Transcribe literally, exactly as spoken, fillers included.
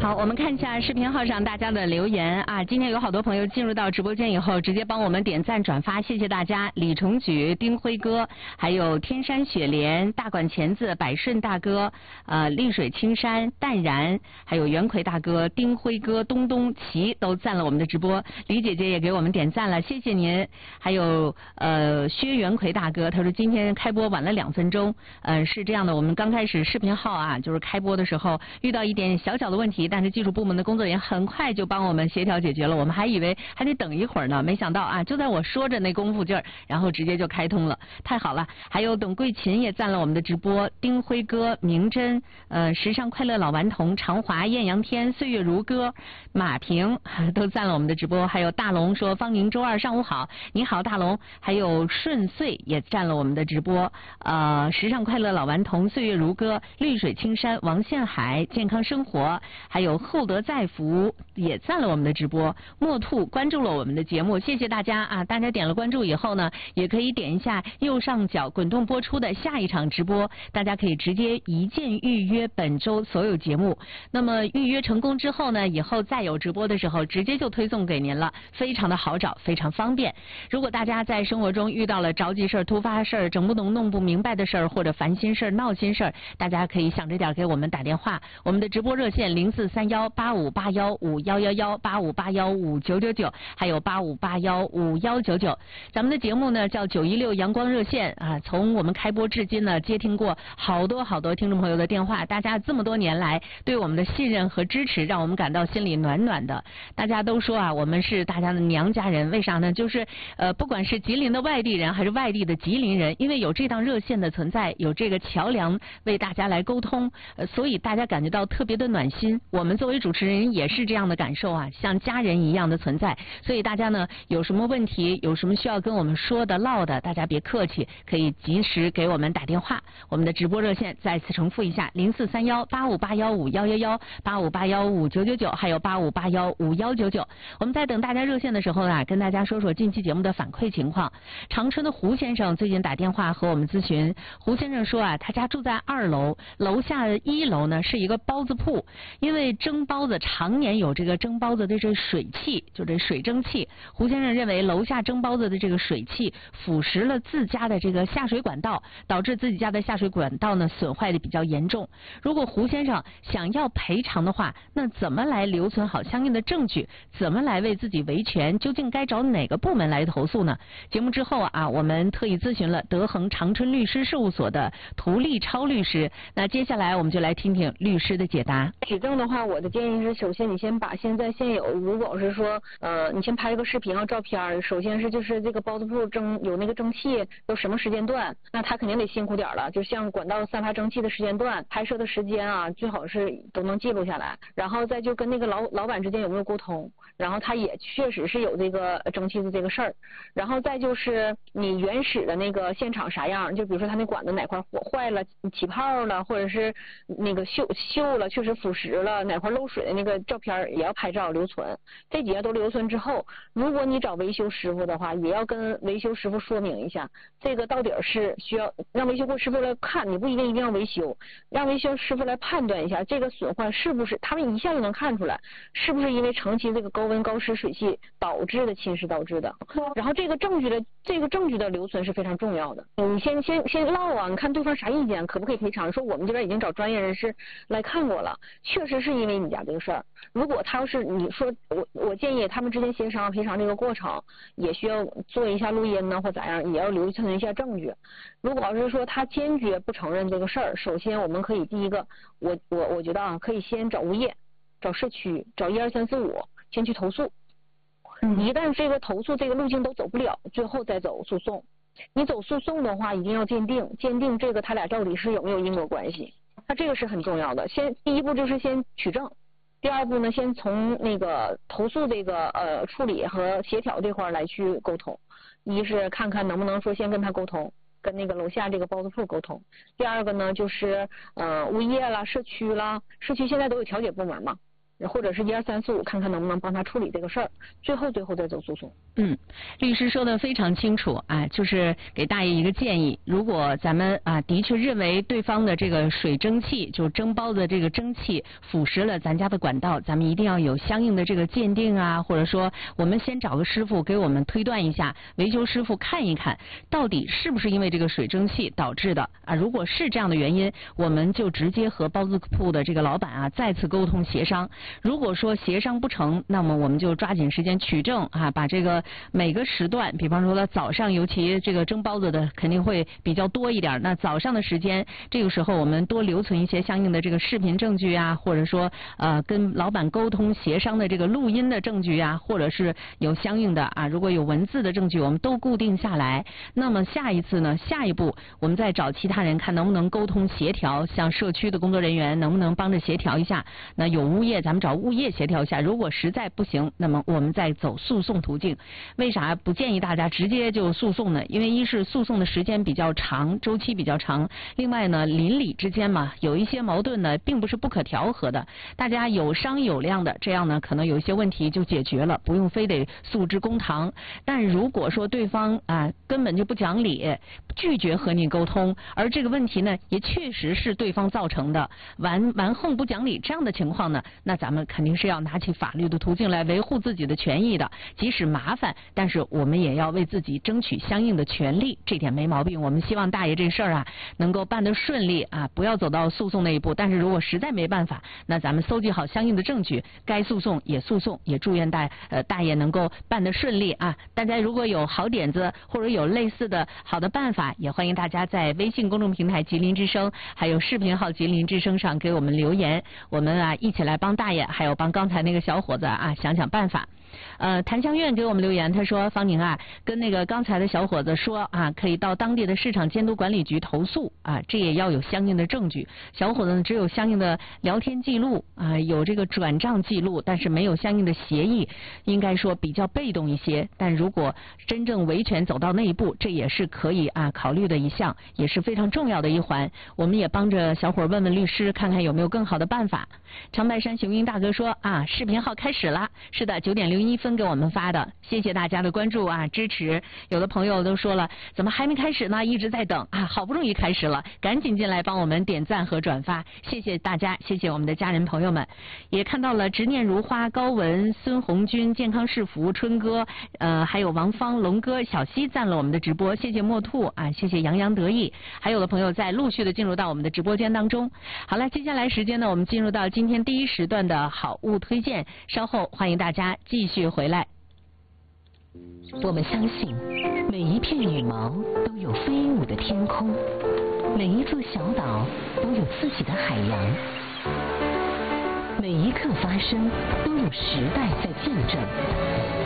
好，我们看一下视频号上大家的留言啊。今天有好多朋友进入到直播间以后，直接帮我们点赞转发，谢谢大家。李重举、丁辉哥，还有天山雪莲、大管钳子、百顺大哥、呃绿水青山、淡然，还有袁奎大哥、丁辉哥、东东齐都赞了我们的直播。李姐姐也给我们点赞了，谢谢您。还有呃薛袁奎大哥，他说今天开播晚了两分钟，呃是这样的，我们刚开始视频号啊，就是开播的时候遇到一点小小的问题。但是技术部门的工作人员很快就帮我们协调解决了，我们还以为还得等一会儿呢，没想到啊，就在我说着那功夫劲儿，然后直接就开通了，太好了。还有董桂琴也赞了我们的直播，丁辉哥、明真、呃时尚快乐老顽童、长华、艳阳天、岁月如歌、马平都赞了我们的直播，还有大龙说方宁周二上午好，你好大龙，还有顺遂也赞了我们的直播，呃时尚快乐老顽童、岁月如歌、绿水青山、王宪海、健康生活，还有厚德载福也赞了我们的直播，墨兔关注了我们的节目，谢谢大家啊！大家点了关注以后呢，也可以点一下右上角滚动播出的下一场直播，大家可以直接一键预约本周所有节目。那么预约成功之后呢，以后再有直播的时候，直接就推送给您了，非常的好找，非常方便。如果大家在生活中遇到了着急事儿、突发事儿、整不懂、弄不明白的事儿，或者烦心事儿、闹心事儿，大家可以想着点给我们打电话，我们的直播热线零四三幺八五八幺五幺幺幺八五八幺五九九九，还有八五八幺五幺九九。咱们的节目呢叫九一六阳光热线啊，从我们开播至今呢，接听过好多好多听众朋友的电话，大家这么多年来对我们的信任和支持，让我们感到心里暖暖的。大家都说啊，我们是大家的娘家人，为啥呢？就是呃，不管是吉林的外地人还是外地的吉林人，因为有这档热线的存在，有这个桥梁为大家来沟通，呃，所以大家感觉到特别的暖心。我们作为主持人也是这样的感受啊，像家人一样的存在。所以大家呢，有什么问题，有什么需要跟我们说的唠的，大家别客气，可以及时给我们打电话。我们的直播热线再次重复一下：零四三幺八五八幺五幺幺幺、八五八幺五九九九，还有八五八幺五幺九九。我们在等大家热线的时候呢，跟大家说说近期节目的反馈情况。长春的胡先生最近打电话和我们咨询，胡先生说啊，他家住在二楼，楼下一楼呢是一个包子铺，因为蒸包子常年有这个蒸包子的这水汽，就这水蒸气，胡先生认为楼下蒸包子的这个水汽腐蚀了自家的这个下水管道，导致自己家的下水管道呢损坏的比较严重。如果胡先生想要赔偿的话，那怎么来留存好相应的证据？怎么来为自己维权？究竟该找哪个部门来投诉呢？节目之后啊，我们特意咨询了德恒长春律师事务所的涂立超律师。那接下来我们就来听听律师的解答。 举证的话，我的建议是，首先你先把现在现有，如果是说呃，你先拍个视频和照片，首先是就是这个包子铺蒸有那个蒸汽有什么时间段，那他肯定得辛苦点了，就像管道散发蒸汽的时间段、拍摄的时间啊，最好是都能记录下来。然后再就跟那个老老板之间有没有沟通，然后他也确实是有这个蒸汽的这个事儿。然后再就是你原始的那个现场啥样，就比如说他那管子哪块火坏了、起泡了，或者是那个锈锈了，确实腐蚀了，哪块漏水的那个照片也要拍照留存。这几样都留存之后，如果你找维修师傅的话，也要跟维修师傅说明一下，这个到底是需要让维修师傅来看，你不一定一定要维修，让维修师傅来判断一下这个损坏是不是他们一下就能看出来，是不是因为长期这个高温高湿水汽导致的侵蚀导致的。然后这个证据的这个证据的留存是非常重要的。你先先先唠啊，你看对方啥意见，可不可以赔偿？说我们这边已经找专业人士来看过了，确实是因为你家这个事儿。如果他要是你说我我建议他们之间协商赔偿这个过程，也需要做一下录音呢，或咋样，也要留存一下证据。如果要是说他坚决不承认这个事儿，首先我们可以第一个，我我我觉得啊，可以先找物业、找社区、找一二三四五，先去投诉。一旦这个投诉这个路径都走不了，最后再走诉讼。你走诉讼的话，一定要鉴定，鉴定这个他俩到底是有没有因果关系，那这个是很重要的。先第一步就是先取证，第二步呢，先从那个投诉这个呃处理和协调这块来去沟通。一是看看能不能说先跟他沟通，跟那个楼下这个包子铺沟通。第二个呢，就是呃物业啦、社区啦，社区现在都有调解部门嘛。 或者是一二三四五，看看能不能帮他处理这个事儿，最后最后再走诉讼。 嗯，律师说的非常清楚啊，就是给大爷一个建议，如果咱们啊的确认为对方的这个水蒸气，就蒸包的这个蒸汽腐蚀了咱家的管道，咱们一定要有相应的这个鉴定啊，或者说我们先找个师傅给我们推断一下，维修师傅看一看到底是不是因为这个水蒸气导致的啊，如果是这样的原因，我们就直接和包子铺的这个老板啊再次沟通协商。如果说协商不成，那么我们就抓紧时间取证啊，把这个每个时段，比方说了早上，尤其这个蒸包子的肯定会比较多一点，那早上的时间，这个时候我们多留存一些相应的这个视频证据啊，或者说呃跟老板沟通协商的这个录音的证据啊，或者是有相应的啊，如果有文字的证据，我们都固定下来。那么下一次呢，下一步我们再找其他人看能不能沟通协调，像社区的工作人员能不能帮着协调一下？那有物业，咱们找物业协调一下。如果实在不行，那么我们再走诉讼途径。为啥不建议大家直接就诉讼呢？因为一是诉讼的时间比较长，周期比较长；另外呢，邻里之间嘛，有一些矛盾呢，并不是不可调和的。大家有商有量的，这样呢，可能有一些问题就解决了，不用非得诉之公堂。但如果说对方啊根本就不讲理，拒绝和你沟通，而这个问题呢，也确实是对方造成的，蛮蛮横不讲理这样的情况呢，那咱们肯定是要拿起法律的途径来维护自己的权益的，即使麻烦，但是我们也要为自己争取相应的权利，这点没毛病。我们希望大爷这事儿啊能够办得顺利啊，不要走到诉讼那一步。但是如果实在没办法，那咱们搜集好相应的证据，该诉讼也诉讼，也祝愿大呃大爷能够办得顺利啊。大家如果有好点子或者有类似的好的办法，也欢迎大家在微信公众平台吉林之声，还有视频号吉林之声上给我们留言，我们啊一起来帮大爷，还有帮刚才那个小伙子啊想想办法。呃，檀香苑给我们留言，他说方宁啊，跟那个刚才的小伙子说啊，可以到当地的市场监督管理局投诉啊，这也要有相应的证据。小伙子呢，只有相应的聊天记录啊，有这个转账记录，但是没有相应的协议，应该说比较被动一些。但如果真正维权走到那一步，这也是可以啊考虑的一项，也是非常重要的一环。我们也帮着小伙问问律师，看看有没有更好的办法。长白山雄鹰大哥说啊，视频号开始了，是的，九点零一分给我们发的，谢谢大家的关注啊支持。有的朋友都说了，怎么还没开始呢？一直在等啊，好不容易开始了，赶紧进来帮我们点赞和转发，谢谢大家，谢谢我们的家人朋友们。也看到了执念如花、高文、孙红军、健康是福、春哥，呃，还有王芳、龙哥、小西赞了我们的直播，谢谢墨兔啊，谢谢洋洋得意。还有的朋友在陆续的进入到我们的直播间当中。好了，接下来时间呢，我们进入到今天第一时段的好物推荐，稍后欢迎大家继续回来。 我们相信每一片羽毛都有飞舞的天空，每一座小岛都有自己的海洋，每一刻发生都有时代在见证。